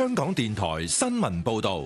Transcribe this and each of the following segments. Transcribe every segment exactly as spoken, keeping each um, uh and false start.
香港電台新聞報道。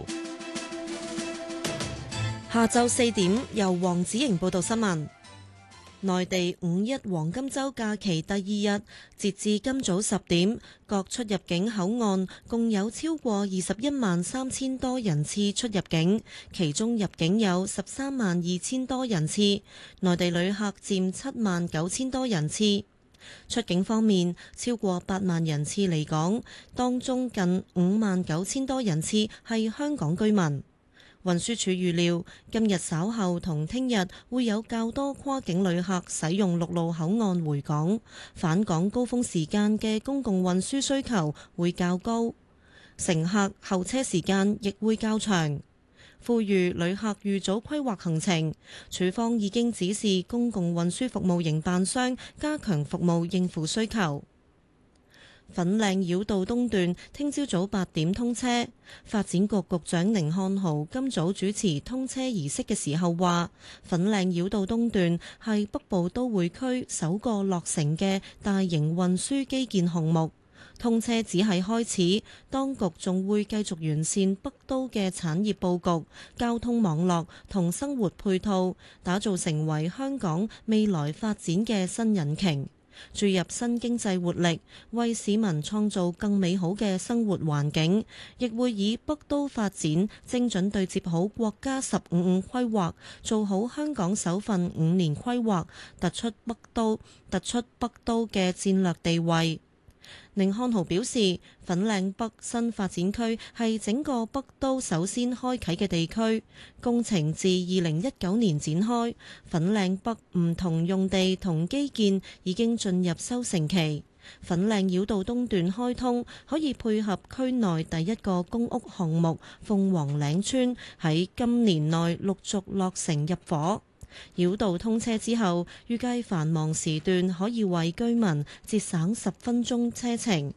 下晝四點，由黃子瑩報道新聞。內地五一黃金週假期第二日，截至今早十點，各出入境口岸共有超過二十一萬三千多人次出入境，其中入境有十三萬二千多人次，內地旅客佔七萬九千多人次。出境方面，超過八萬人次離港，當中近五萬九千多人次係香港居民。運輸署預料，今日稍後同聽日會有較多跨境旅客使用陸路口岸回港，返港高峰時間嘅公共運輸需求會較高，乘客候車時間亦會較長。呼籲旅客預早規劃行程，署方已經指示公共運輸服務營辦商加強服務應付需求。粉嶺繞道東段聽朝早八點通車，發展局局長寧漢豪今早主持通車儀式嘅時候話，粉嶺繞道東段係北部都會區首個落成嘅大型運輸基建項目，通車只係開始，當局仲會繼續完善北都嘅產業佈局、交通網絡同生活配套，打造成為香港未來發展嘅新引擎，注入新經濟活力，為市民創造更美好嘅生活環境，亦會以北都發展精準對接好國家十五五規劃，做好香港首份五年規劃，突出北都突出北都嘅戰略地位。寧漢豪表示，粉嶺北新發展區係整個北都首先開啓嘅地區，工程自二零一九年展開，粉嶺北唔同用地同基建已經進入收成期。粉嶺繞道東段開通，可以配合區內第一個公屋項目鳳凰嶺村喺今年內陸續落成入伙。繞道通車之後，預計繁忙時段可以為居民節省十分鐘車程。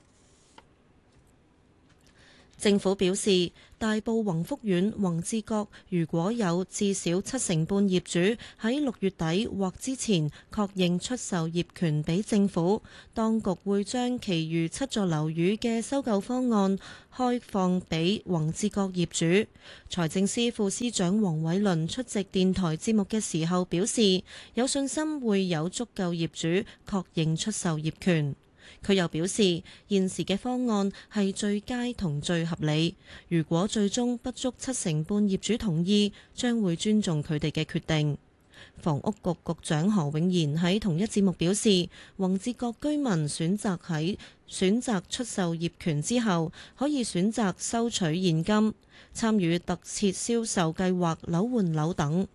政府表示，大埔宏福苑宏志閣如果有至少七成半業主喺六月底或之前確認出售業權俾政府，當局會將其餘七座樓宇嘅收購方案開放俾宏志閣業主。財政司副司長黃偉綸出席電台節目嘅時候表示，有信心會有足夠業主確認出售業權。佢又表示，現時嘅方案係最佳同最合理。如果最終不足七成半業主同意，將會尊重佢哋嘅決定。房屋局局長何永賢喺同一節目表示，宏志閣居民選擇喺選擇出售業權之後，可以選擇收取現金、參與特設銷售計劃、樓換樓等。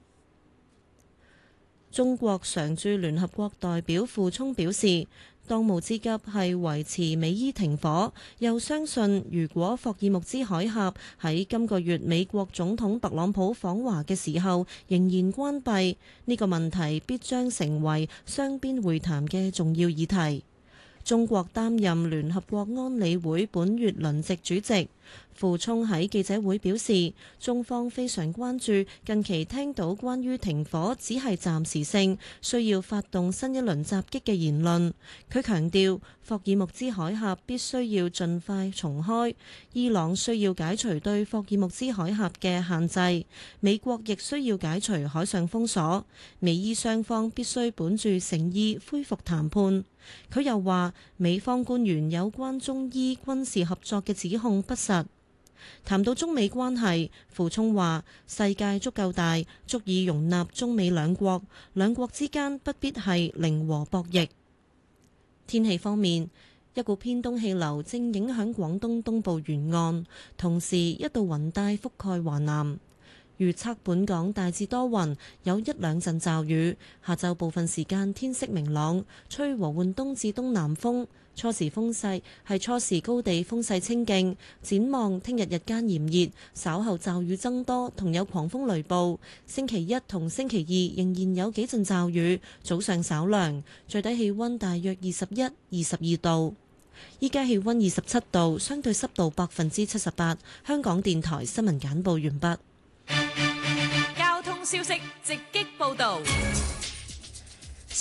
中國常駐聯合國代表傅聰表示，當務之急係維持美伊停火，又相信如果霍爾木茲海峽喺今個月美國總統特朗普訪華嘅時候仍然關閉，呢個問題必將成為雙邊會談嘅重要議題。中國擔任聯合國安理會本月輪值主席。傅聰喺記者會表示，中方非常關注近期聽到關於停火只係暫時性，需要發動新一輪襲擊嘅言論。佢強調，霍爾木茲海峽必須要盡快重開，伊朗需要解除對霍爾木茲海峽嘅限制，美國亦需要解除海上封鎖，美伊雙方必須本住誠意恢復談判。佢又話，美方官員有關中伊軍事合作嘅指控不實。談到中美關係，傅聰話：世界足夠大，足以容納中美兩國，兩國之間不必係零和博弈。天氣方面，一股偏東氣流正影響廣東東部沿岸，同時一道雲帶覆蓋華南。預測本港大致多雲，有一兩陣驟雨。下晝部分時間天色明朗，吹和緩東至東南風。初時風勢係初時高地風勢清勁。展望聽日日間炎熱，稍後驟雨增多，同有狂風雷暴。星期一同星期二仍然有幾陣驟雨，早上稍涼，最低氣溫大約二十一、二十二度。依家氣溫二十七度，相對濕度百分之七十八。香港電台新聞簡報完畢。 交通消息直擊報道。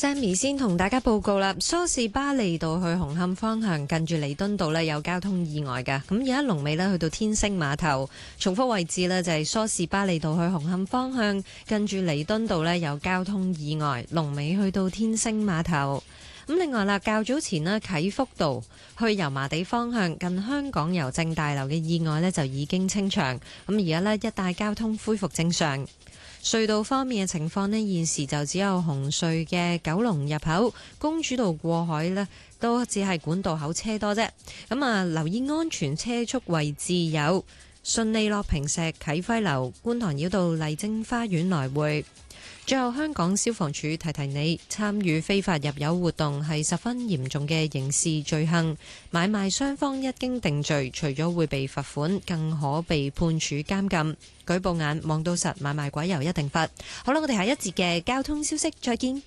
Sammy 先同大家報告啦，梳士巴利道去紅磡方向近住彌敦道呢有交通意外㗎，咁而家龍尾呢去到天星碼頭。重複位置呢就係梳士巴利道去紅磡方向近住彌敦道呢有交通意外，龍尾去到天星碼頭。咁另外啦，較早前呢啟福道去油麻地方向近香港郵政大樓嘅意外呢就已經清場，咁而家呢一帶交通恢復正常。隧道方面嘅情況呢，現時就只有紅隧嘅九龍入口公主道過海呢都只係管道口車多啫。咁啊，留意安全車速位置有順利落坪石啟輝樓、觀塘繞道麗晶花園來回。最後，香港消防處提提你，參與非法入油活動係十分嚴重嘅刑事罪行。買賣雙方一經定罪，除咗會被罰款，更可被判處監禁。舉報眼望到實，買賣鬼油一定罰。好啦，我哋下一節嘅交通消息再見。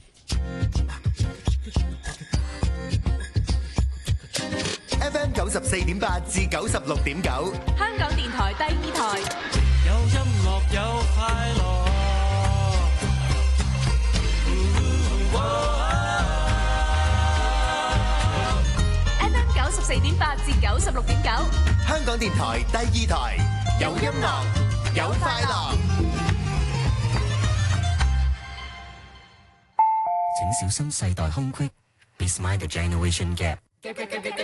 F M 九十四點八至九十六點九， 香港電台第二台， 有音樂有快樂。 F M 九十四點八至九十六點九， 香港電台第二台，有音樂有快樂。 請小心世代空隙，Be Smart the Generation Gap。